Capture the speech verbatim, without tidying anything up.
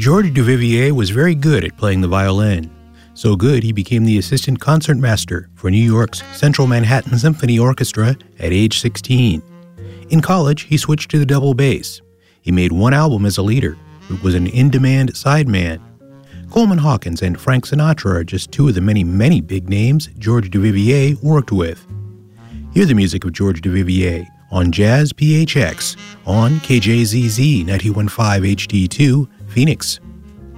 George Duvivier was very good at playing the violin. So good, he became the assistant concertmaster for New York's Central Manhattan Symphony Orchestra at age sixteen. In college, he switched to the double bass. He made one album as a leader. It was an in-demand sideman. Coleman Hawkins and Frank Sinatra are just two of the many, many big names George Duvivier worked with. Hear the music of George Duvivier on Jazz P H X on K J Z Z ninety-one point five H D two, Phoenix.